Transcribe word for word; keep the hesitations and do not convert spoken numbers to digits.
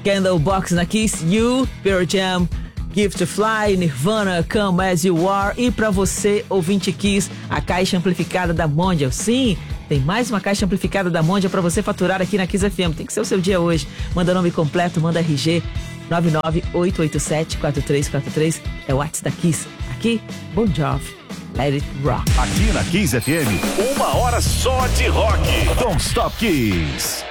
Candlebox na Kiss, You, Pearl Jam, Give to Fly, Nirvana, Come As You Are. E pra você, ouvinte Kiss, a caixa amplificada da Mondial. Sim, tem mais uma caixa amplificada da Mondial pra você faturar aqui na Kiss F M. Tem que ser o seu dia hoje. Manda nome completo, manda R G. nove nove oito oito sete quatro três quatro três é o WhatsApp da Kiss. Aqui, Bon Jovi, Let It Rock. Aqui na Kiss F M, uma hora só de rock. Don't Stop Kiss.